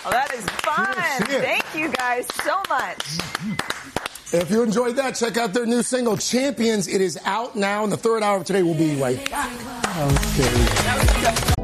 Well, that is fun. Thank you guys so much. If you enjoyed that, check out their new single, Champions. It is out now, and the third hour of today will be right back. Okay.